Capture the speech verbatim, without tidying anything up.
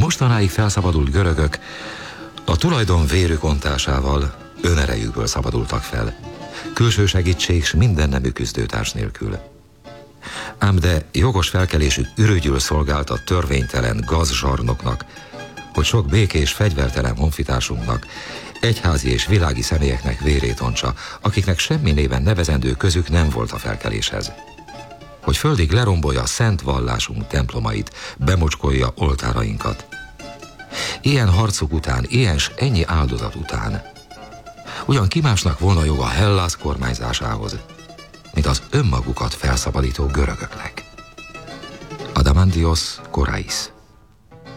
mostanáig felszabadult görögök a tulajdon vérük ontásával önerejükből szabadultak fel, külső segítség s minden nemű küzdőtárs nélkül. Ám de jogos felkelésük ürügyül szolgált a törvénytelen gazzsarnoknak, hogy sok békés, fegyvertelen honfitársunknak, egyházi és világi személyeknek vérét ontsa, akiknek semmi néven nevezendő közük nem volt a felkeléshez. Hogy földig lerombolja szent vallásunk templomait, bemocskolja oltárainkat. Ilyen harcok után, ilyen s ennyi áldozat után, ugyan ki másnak volna joga Hellász kormányzásához, mint az önmagukat felszabadító görögöknek. Adamantios Korais.